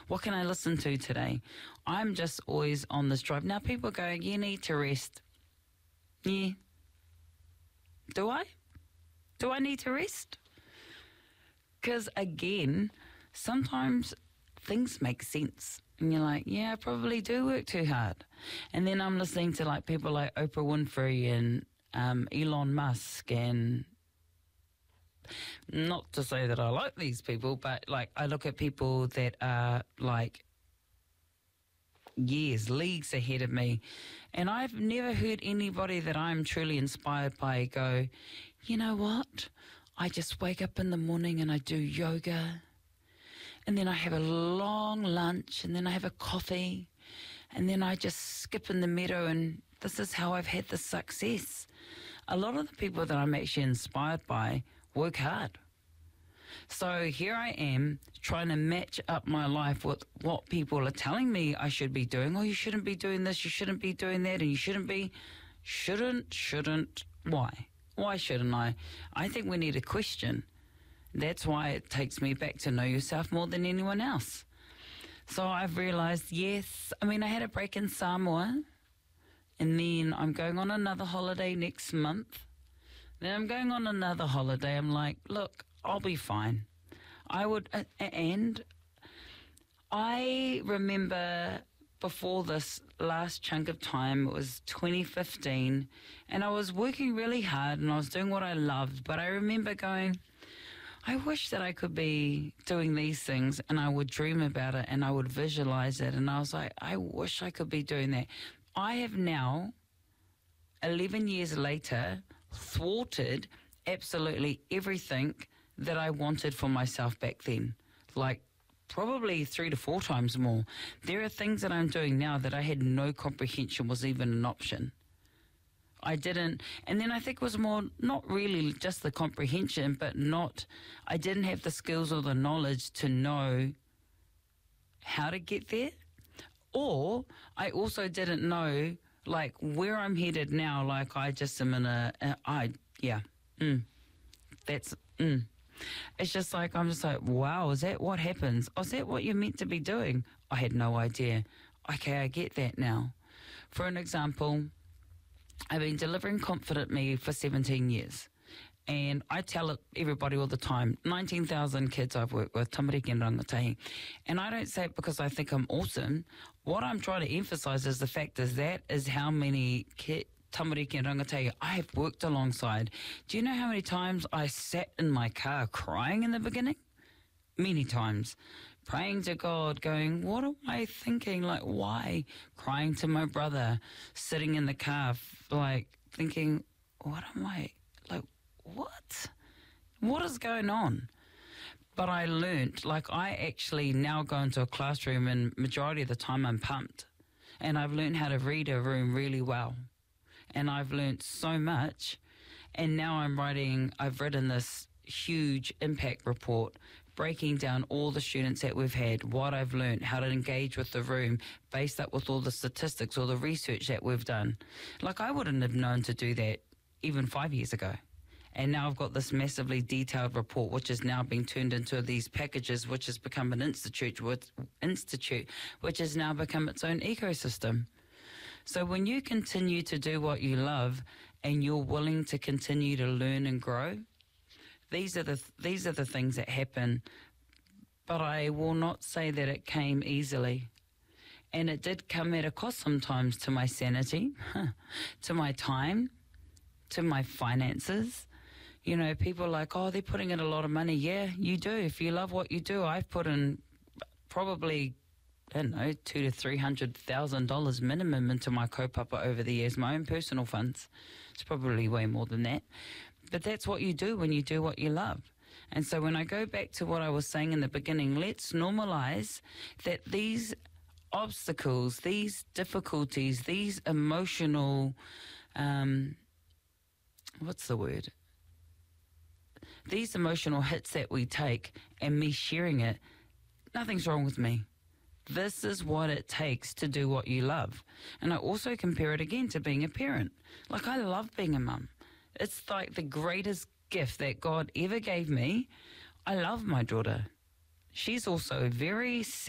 What can I listen to today? I'm just always on this drive. Now people are going, you need to rest. Yeah. Do I? Do I need to rest? Because again, sometimes things make sense. And you're like, yeah, I probably do work too hard. And then I'm listening to like people like Oprah Winfrey and Elon Musk, and not to say that I like these people, but like I look at people that are like years, leagues ahead of me, and I've never heard anybody that I'm truly inspired by go, you know what? I just wake up in the morning and I do yoga, and then I have a long lunch, and then I have a coffee, and then I just skip in the meadow, and this is how I've had the success. A lot of the people that I'm actually inspired by work hard. So here I am trying to match up my life with what people are telling me I should be doing. Oh, you shouldn't be doing this, you shouldn't be doing that, and you shouldn't be. Shouldn't. Why? Why shouldn't I? I think we need a question. That's why it takes me back to know yourself more than anyone else. So I've realised, yes, I mean, I had a break in Samoa, and then I'm going on another holiday next month. Then I'm going on another holiday. I'm like, look, I'll be fine. And I remember before this last chunk of time, it was 2015, and I was working really hard and I was doing what I loved, but I remember going, I wish that I could be doing these things, and I would dream about it and I would visualize it, and I was like, I wish I could be doing that. I have now, 11 years later, thwarted absolutely everything that I wanted for myself back then, like probably 3 to 4 times more. There are things that I'm doing now that I had no comprehension was even an option. I didn't, and then I think it was more, not really just the comprehension, but I didn't have the skills or the knowledge to know how to get there. Or I also didn't know, like, where I'm headed now. Like, I just am in It's just like, I'm just like, wow, is that what happens? Oh, is that what you're meant to be doing? I had no idea. Okay, I get that now. For an example, I've been delivering Confident Me for 17 years. And I tell everybody all the time, 19,000 kids I've worked with, tamariki and rangatahi. And I don't say it because I think I'm awesome. What I'm trying to emphasise is the fact is that is how many tamariki and rangatahi I have worked alongside. Do you know how many times I sat in my car crying in the beginning? Many times. Praying to God, going, what am I thinking? Like, why? Crying to my brother, sitting in the car, like, thinking, what am I, like, what? What is going on? But I learnt, like, I actually now go into a classroom and majority of the time I'm pumped. And I've learned how to read a room really well. And I've learnt so much. And now I've written this huge impact report breaking down all the students that we've had, what I've learned, how to engage with the room, based up with all the statistics or the research that we've done. Like, I wouldn't have known to do that even 5 years ago. And now I've got this massively detailed report, which is now being turned into these packages, which has become an institute, which has now become its own ecosystem. So when you continue to do what you love and you're willing to continue to learn and grow, these are the things that happen. But I will not say that it came easily. And it did come at a cost sometimes to my sanity, to my time, to my finances. You know, people are like, oh, they're putting in a lot of money. Yeah, you do. If you love what you do, I've put in probably, I don't know, $200,000 to $300,000 minimum into my kaupapa over the years, my own personal funds. It's probably way more than that. But that's what you do when you do what you love. And so when I go back to what I was saying in the beginning, let's normalize that these obstacles, these difficulties, these emotional, these emotional hits that we take, and me sharing it, nothing's wrong with me. This is what it takes to do what you love. And I also compare it again to being a parent. Like, I love being a mum. It's like the greatest gift that God ever gave me. I love my daughter. She's also very